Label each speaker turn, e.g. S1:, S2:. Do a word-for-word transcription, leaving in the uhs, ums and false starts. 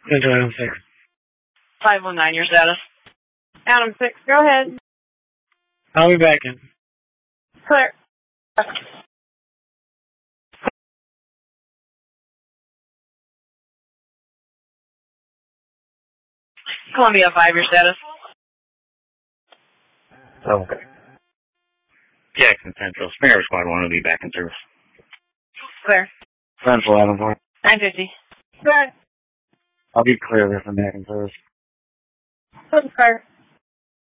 S1: Central Adam six.
S2: five one nine, your status.
S3: Adam six, go ahead.
S1: I'll be back in.
S3: Clear.
S2: Columbia five, your status.
S4: Oh, okay. Jackson Central. Springer Squad one will be back in service.
S2: Clear.
S4: Central Adam four.
S2: nine fifty.
S3: Clear.
S4: I'll be clear there from back in service.
S3: Clear.